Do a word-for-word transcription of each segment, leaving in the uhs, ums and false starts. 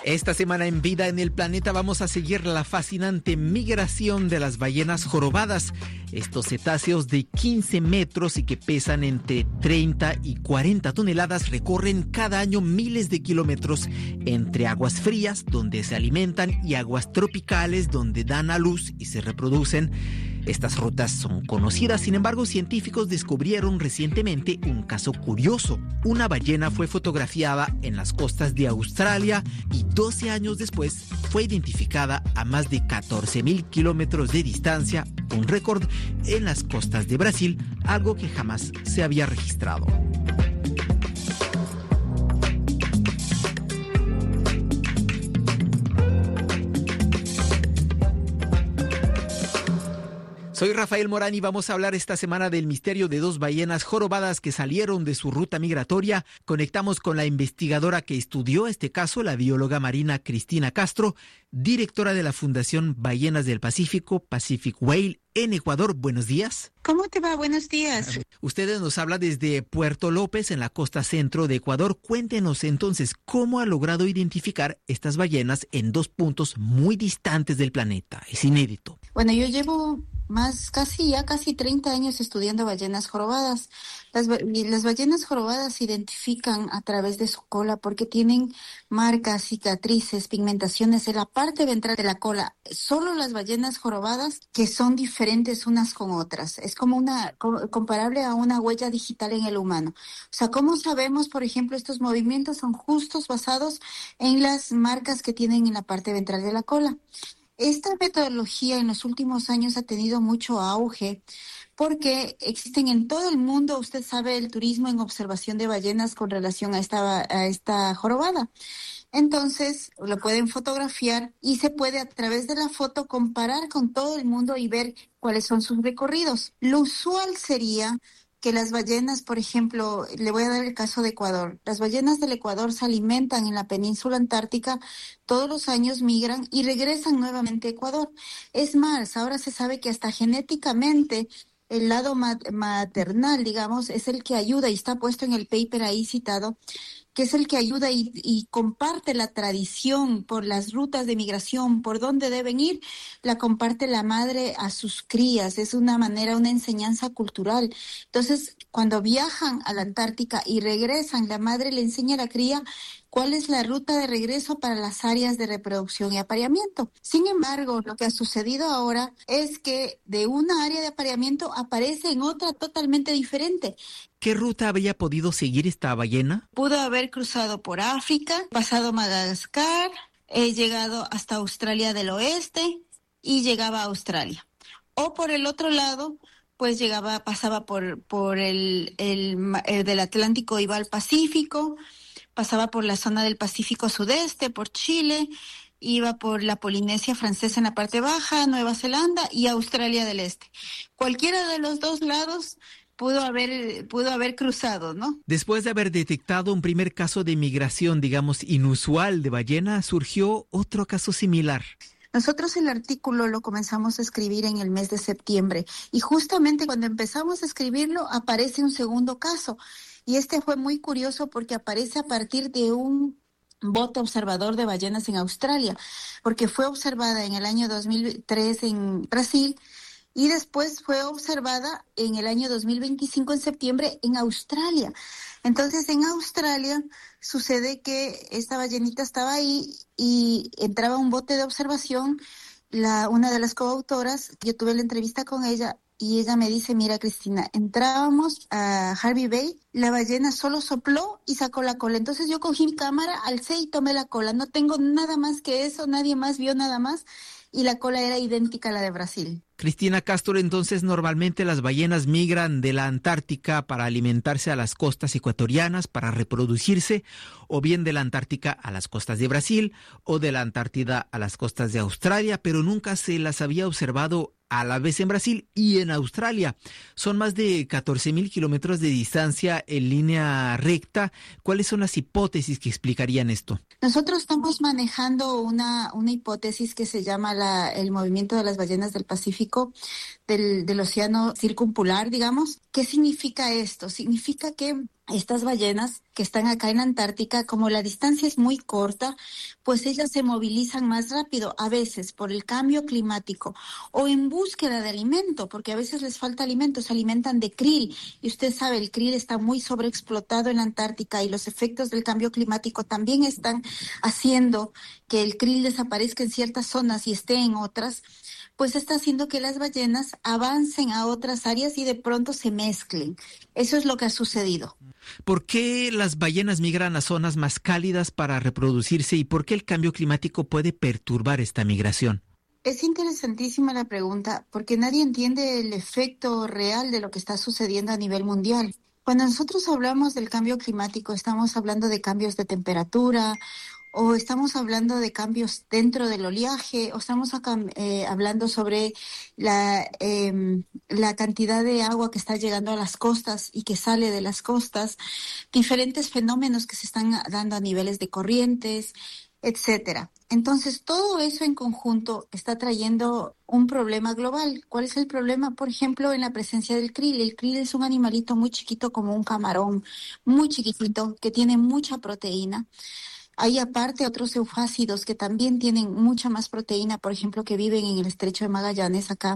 Esta semana en Vida en el Planeta vamos a seguir la fascinante migración de las ballenas jorobadas. Estos cetáceos de quince metros y que pesan entre treinta y cuarenta toneladas recorren cada año miles de kilómetros entre aguas frías, donde se alimentan, y aguas tropicales, donde dan a luz y se reproducen. Estas rutas son conocidas, sin embargo, científicos descubrieron recientemente un caso curioso. Una ballena fue fotografiada en las costas de Australia y doce años después fue identificada a más de catorce mil kilómetros de distancia, un récord en las costas de Brasil, algo que jamás se había registrado. Soy Rafael Morán y vamos a hablar esta semana del misterio de dos ballenas jorobadas que salieron de su ruta migratoria. Conectamos con la investigadora que estudió este caso, la bióloga marina Cristina Castro, directora de la Fundación Ballenas del Pacífico, Pacific Whale, en Ecuador. Buenos días. ¿Cómo te va? Buenos días. Usted nos habla desde Puerto López, en la costa centro de Ecuador. Cuéntenos entonces, ¿cómo ha logrado identificar estas ballenas en dos puntos muy distantes del planeta? Es inédito. Bueno, yo llevo más, casi ya casi treinta años estudiando ballenas jorobadas. Las, las ballenas jorobadas se identifican a través de su cola porque tienen marcas, cicatrices, pigmentaciones en la parte ventral de la cola. Solo las ballenas jorobadas que son diferentes unas con otras. Es como una comparable a una huella digital en el humano. O sea, ¿cómo sabemos, por ejemplo, estos movimientos son justos basados en las marcas que tienen en la parte ventral de la cola? Esta metodología en los últimos años ha tenido mucho auge porque existen en todo el mundo, usted sabe, el turismo en observación de ballenas con relación a esta, a esta jorobada. Entonces lo pueden fotografiar y se puede a través de la foto comparar con todo el mundo y ver cuáles son sus recorridos. Lo usual sería que las ballenas, por ejemplo, le voy a dar el caso de Ecuador. Las ballenas del Ecuador se alimentan en la península antártica, todos los años migran y regresan nuevamente a Ecuador. Es más, ahora se sabe que hasta genéticamente el lado maternal, digamos, es el que ayuda, y está puesto en el paper ahí citado, que es el que ayuda y, y comparte la tradición por las rutas de migración, por dónde deben ir, la comparte la madre a sus crías. Es una manera, una enseñanza cultural. Entonces, cuando viajan a la Antártica y regresan, la madre le enseña a la cría cuál es la ruta de regreso para las áreas de reproducción y apareamiento. Sin embargo, lo que ha sucedido ahora es que de una área de apareamiento aparece en otra totalmente diferente. ¿Qué ruta habría podido seguir esta ballena? Pudo haber cruzado por África, pasado Madagascar, eh, llegado hasta Australia del Oeste y llegaba a Australia. O por el otro lado, pues llegaba, pasaba por, por el, el, el del Atlántico, iba al Pacífico, pasaba por la zona del Pacífico Sudeste, por Chile, iba por la Polinesia Francesa en la parte baja, Nueva Zelanda y Australia del Este. Cualquiera de los dos lados pudo haber, pudo haber cruzado, ¿no? Después de haber detectado un primer caso de migración, digamos, inusual de ballena, surgió otro caso similar. Nosotros el artículo lo comenzamos a escribir en el mes de septiembre y justamente cuando empezamos a escribirlo aparece un segundo caso. Y este fue muy curioso porque aparece a partir de un bote observador de ballenas en Australia, porque fue observada en el año dos mil tres en Brasil y después fue observada en el año dos mil veinticinco en septiembre en Australia. Entonces en Australia sucede que esta ballenita estaba ahí y entraba un bote de observación. La, una de las coautoras, yo tuve la entrevista con ella y ella me dice, mira Cristina, entrábamos a Hervey Bay, la ballena solo sopló y sacó la cola. Entonces yo cogí mi cámara, alcé y tomé la cola. No tengo nada más que eso, nadie más vio nada más y la cola era idéntica a la de Brasil. Cristina Castro, entonces normalmente las ballenas migran de la Antártica para alimentarse a las costas ecuatorianas, para reproducirse, o bien de la Antártica a las costas de Brasil, o de la Antártida a las costas de Australia, pero nunca se las había observado a la vez en Brasil y en Australia. Son más de catorce mil kilómetros de distancia en línea recta. ¿Cuáles son las hipótesis que explicarían esto? Nosotros estamos manejando una, una hipótesis que se llama la, el movimiento de las ballenas del Pacífico, del, del océano circumpolar, digamos. ¿Qué significa esto? Significa que Estas ballenas que están acá en la Antártica, como la distancia es muy corta, pues ellas se movilizan más rápido, a veces por el cambio climático o en búsqueda de alimento, porque a veces les falta alimento, se alimentan de krill, y usted sabe, el krill está muy sobreexplotado en la Antártica y los efectos del cambio climático también están haciendo que el krill desaparezca en ciertas zonas y esté en otras, pues está haciendo que las ballenas avancen a otras áreas y de pronto se mezclen. Eso es lo que ha sucedido. ¿Por qué las ballenas migran a zonas más cálidas para reproducirse y por qué el cambio climático puede perturbar esta migración? Es interesantísima la pregunta, porque nadie entiende el efecto real de lo que está sucediendo a nivel mundial. Cuando nosotros hablamos del cambio climático, estamos hablando de cambios de temperatura, o estamos hablando de cambios dentro del oleaje, o estamos acá, eh, hablando sobre la, eh, la cantidad de agua que está llegando a las costas y que sale de las costas, diferentes fenómenos que se están dando a niveles de corrientes, etcétera. Entonces, todo eso en conjunto está trayendo un problema global. ¿Cuál es el problema? Por ejemplo, en la presencia del krill. El krill es un animalito muy chiquito como un camarón, muy chiquitito, que tiene mucha proteína. Hay aparte otros eufácidos que también tienen mucha más proteína, por ejemplo, que viven en el estrecho de Magallanes acá.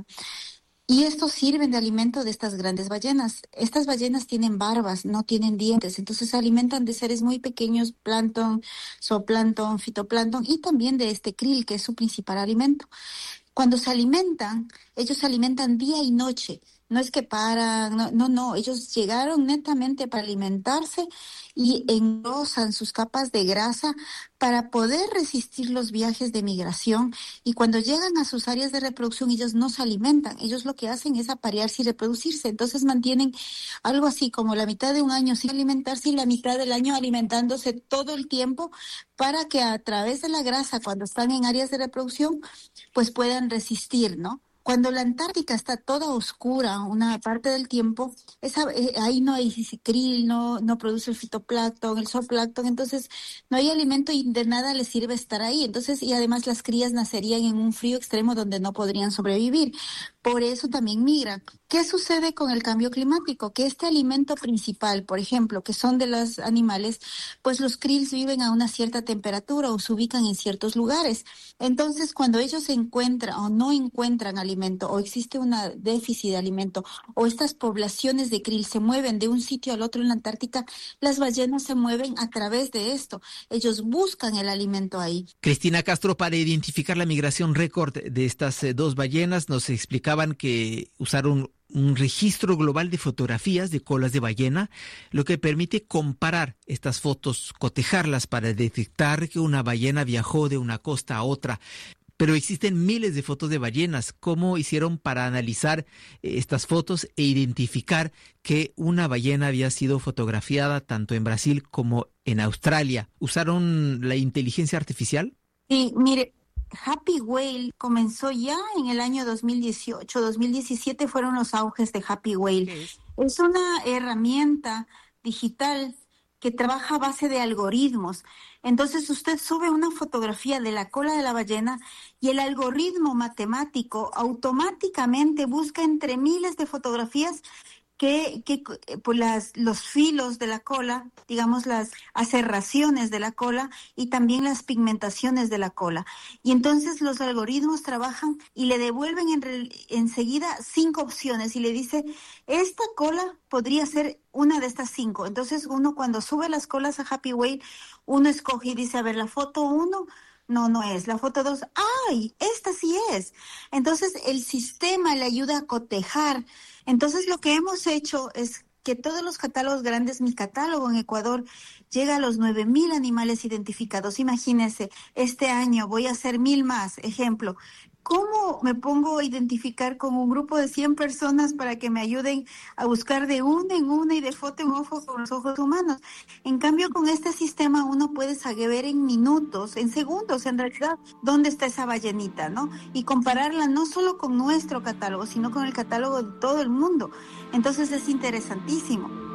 Y estos sirven de alimento de estas grandes ballenas. Estas ballenas tienen barbas, no tienen dientes, entonces se alimentan de seres muy pequeños, plancton, zooplancton, fitoplancton y también de este krill, que es su principal alimento. Cuando se alimentan, ellos se alimentan día y noche. No es que paran, no, no, no, ellos llegaron netamente para alimentarse y engrosan sus capas de grasa para poder resistir los viajes de migración, y cuando llegan a sus áreas de reproducción ellos no se alimentan, ellos lo que hacen es aparearse y reproducirse, entonces mantienen algo así como la mitad de un año sin alimentarse y la mitad del año alimentándose todo el tiempo para que a través de la grasa, cuando están en áreas de reproducción, pues puedan resistir, ¿no? Cuando la Antártica está toda oscura una parte del tiempo, esa, eh, ahí no hay krill, no, no produce el fitoplancton, el zooplancton, entonces no hay alimento y de nada les sirve estar ahí. Entonces, y además las crías nacerían en un frío extremo donde no podrían sobrevivir. Por eso también migran. ¿Qué sucede con el cambio climático? Que este alimento principal, por ejemplo, que son de los animales, pues los krills viven a una cierta temperatura o se ubican en ciertos lugares. Entonces, cuando ellos se encuentran o no encuentran alimento o existe un déficit de alimento o estas poblaciones de krill se mueven de un sitio al otro en la Antártica, las ballenas se mueven a través de esto. Ellos buscan el alimento ahí. Cristina Castro, para identificar la migración récord de estas eh, dos ballenas, nos explicaban que usaron un registro global de fotografías de colas de ballena, lo que permite comparar estas fotos, cotejarlas para detectar que una ballena viajó de una costa a otra. Pero existen miles de fotos de ballenas. ¿Cómo hicieron para analizar eh, estas fotos e identificar que una ballena había sido fotografiada tanto en Brasil como en Australia? ¿Usaron la inteligencia artificial? Sí, mire, Happy Whale comenzó ya en el año dos mil dieciocho, dos mil diecisiete fueron los auges de Happy Whale. ¿Qué es? Es una herramienta digital que trabaja a base de algoritmos. Entonces usted sube una fotografía de la cola de la ballena y el algoritmo matemático automáticamente busca entre miles de fotografías que, que pues las, los filos de la cola, digamos las aserraciones de la cola y también las pigmentaciones de la cola. Y entonces los algoritmos trabajan y le devuelven en, enseguida cinco opciones y le dice, esta cola podría ser una de estas cinco. Entonces uno cuando sube las colas a Happy Whale, uno escoge y dice, a ver, la foto uno... No, no es. La foto dos, ¡ay! Esta sí es. Entonces, el sistema le ayuda a cotejar. Entonces, lo que hemos hecho es que todos los catálogos grandes, mi catálogo en Ecuador, llega a los nueve mil animales identificados. Imagínense, este año voy a hacer mil más. Ejemplo, ¿cómo me pongo a identificar con un grupo de cien personas para que me ayuden a buscar de una en una y de foto en ojo con los ojos humanos? En cambio, con este sistema uno puede saber en minutos, en segundos, en realidad, dónde está esa ballenita, ¿no? Y compararla no solo con nuestro catálogo, sino con el catálogo de todo el mundo. Entonces es interesantísimo.